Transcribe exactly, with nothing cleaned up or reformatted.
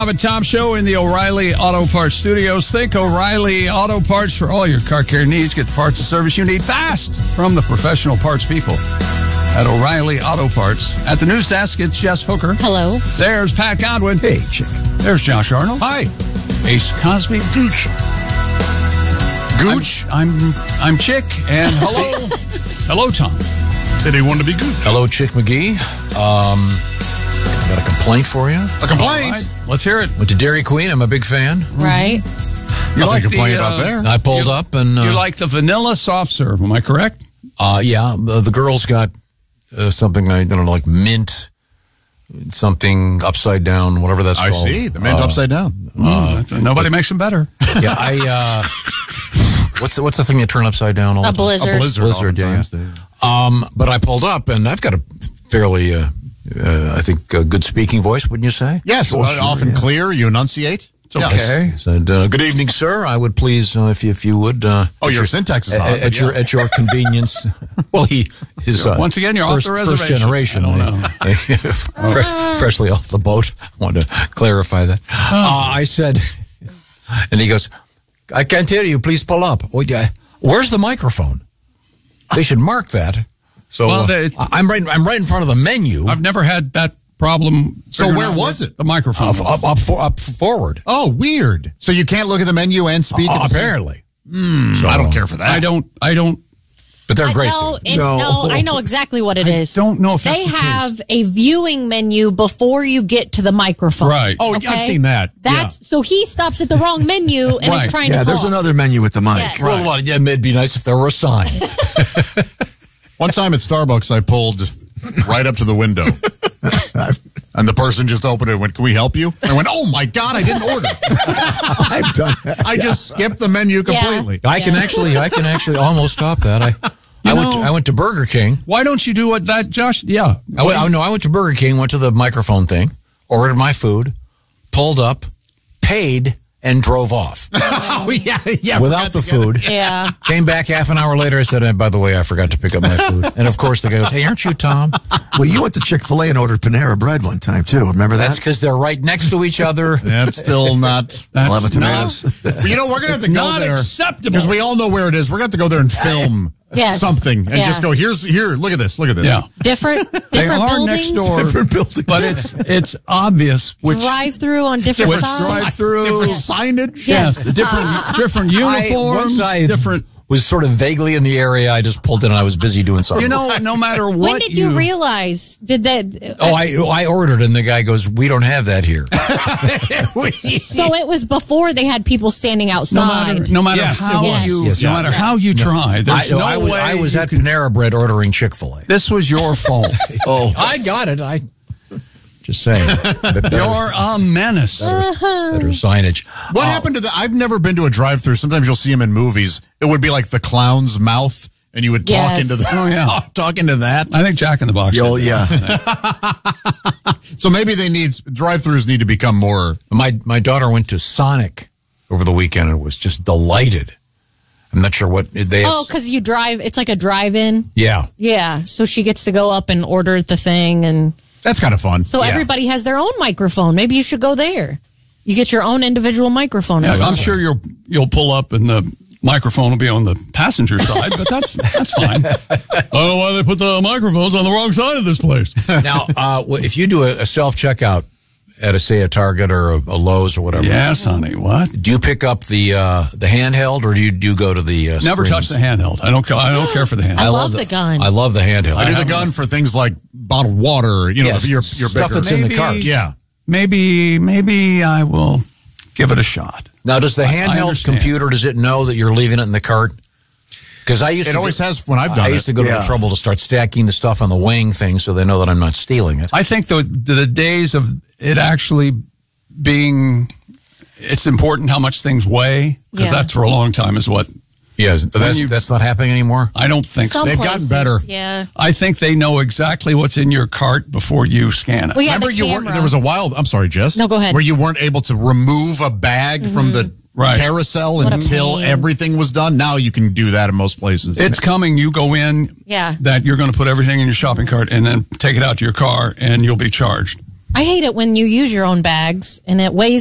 A top show in the O'Reilly Auto Parts Studios. Think O'Reilly Auto Parts for all your car care needs. Get the parts and service you need fast from the professional parts people at O'Reilly Auto Parts. At the news desk, it's Jess Hooker. Hello. There's Pat Godwin. Hey, Chick. There's Josh Arnold. Hi. Ace Cosby. Gooch. Gooch. I'm I'm, I'm Chick, and hello, hello, Tom. Said he wanted to be Gooch. Hello, Chick McGee. Um, got a complaint for you. A complaint. Right, let's hear it. Went to Dairy Queen. I'm a big fan. Right. You Nothing to the, complain uh, about there. I pulled you, up and uh, you like the vanilla soft serve? Am I correct? uh, yeah, the, the girls got uh, something I don't know, like mint, something upside down, whatever that's I called. see. The mint Uh, upside down. Uh, that's- nobody makes them better. Yeah, I. Uh, what's the, what's the thing you turn upside down? All A the time? blizzard. A blizzard. Blizzard, yeah, oftentimes. They- Um, but I pulled up and I've got a fairly, uh, uh, I think, uh, good speaking voice. Wouldn't you say? Yes, Oh, uh, sure, often yeah. clear. You enunciate. It's okay. Said, uh, good evening, sir. I would please, uh, if you, if you would. Uh, Oh, at your syntax is at, odd, at but your yeah. at your convenience. Well, he is uh, Once again, you're off first, the first reservation. generation. I don't know. Fre- freshly off the boat. I wanted to clarify that. Uh, I said, and he goes, "I can't hear you. Please pull up." Oh, yeah. Where's the microphone? They should mark that. So Well, uh, they- I'm right. I'm right in front of the menu. I've never had that problem. So figuring where out was where it? The microphone. Up, was. up, up, for, up forward. Oh, weird. So you can't look at the menu and speak. Uh, at the same- apparently, Hmm, I don't care for that. I don't. I don't. but they're I, great. no, things. it, no, I know exactly what it is. Don't know if that's they the case. have a viewing menu before you get to the microphone. Right. Oh, Okay? I've seen that. That's so he stops at the wrong menu and Right. is trying Yeah, to there's talk. another menu with the mic. Yes. Well, well, yeah, it'd be nice if there were a sign. Yeah. One time at Starbucks, I pulled right up to the window. And the person just opened it and went, "Can we help you?" I went, "Oh my God, I didn't order." I've done that. I just skipped the menu completely. I can actually, I can actually almost stop that. I, I went, to, know- I went to Burger King. Why don't you do what that Josh? Yeah. I went, oh, no, I went to Burger King, went to the microphone thing, ordered my food, pulled up, paid, and drove off Oh yeah, yeah. without the forgot to get food. Yeah. Came back half an hour later. I said, "And by the way, I forgot to pick up my food." And of course, the guy goes, "Hey, aren't you Tom?" Well, you went to Chick-fil-A and ordered Panera Bread one time, too. Remember that? That's because they're right next to each other. it. That's still not. eleven That's tomatoes. Well, you know, we're gonna have to go not there acceptable. because we all know where it is. We're gonna have to go there and film Yes. something and Yeah. just go. Here's here. Look at this. Look at this. Yeah. Different, different They are buildings. next door, Different buildings. but it's it's obvious which Drive through on different Which sides. drive through. Different signage. Yes. yes, different different I, uniforms, once I different. was sort of vaguely in the area, I just pulled in and I was busy doing something. You know, no matter what. When did you, realize? Did that? Oh, I I ordered and the guy goes, "We don't have that here." So it was before they had people standing No outside. matter, no matter Yes, it how was. you, Yes, no yeah. matter how you try, I, there's no I was, way. I was you at can- Panera Bread ordering Chick-fil-A. This was your fault. Oh, I got it. I just saying. Bit better, You're a menace. better signage. What happened to the? I've never been to a drive-through. Sometimes you'll see them in movies. It would be like the clown's mouth, and you would talk Yes. into the. Oh, yeah. talk into that. I think Jack in the Box. Yo, did yeah. So maybe they need drive-throughs need to become more. My my daughter went to Sonic over the weekend and was just delighted. I'm not sure what they have. Oh, because you drive. It's like a drive-in. Yeah. Yeah. So she gets to go up and order the thing, and That's kind of fun. so Yeah. everybody has their own microphone. Maybe you should go there. You get your own individual microphone. or Yeah, I'm something. sure you'll you'll pull up and the microphone will be on the passenger side, but that's that's fine. I don't know why they put the microphones on the wrong side of this place. Now, uh, if you do a, a self checkout at a say a Target or a, a Lowe's or whatever, Yes, honey. What? do you pick up the uh, the handheld or do you do you go to the uh, Never touch screens? the handheld. I don't. ca- I don't care for the handheld. I love the gun. I love the handheld. I do the have gun for things like bottled water. You know, Yes, your your stuff bigger. that's in the Maybe- cart. Yeah. Maybe maybe I will give it a shot. Now, does the I- I handheld understand. computer, does it know that you're leaving it in the cart? Because I used It to always do- has when I've I done used to it. go to Yeah. the trouble to start stacking the stuff on the weighing thing so they know that I'm not stealing it. I think the the days of it actually being it's important how much things weigh because Yeah. that for a long time is what Yes, that's, you- that's not happening anymore. I don't think Some so. They've gotten places, better. Yeah. I think they know exactly what's in your cart before you scan it. Well, yeah, Remember, the you weren't. camera. There was a while. I'm sorry, Jess. No, go ahead. Where you weren't able to remove a bag from the Right. carousel What a until pain. everything was done. Now you can do that in most places. It's coming. You go in. Yeah. That you're going to put everything in your shopping cart and then take it out to your car and you'll be charged. I hate it when you use your own bags and it weighs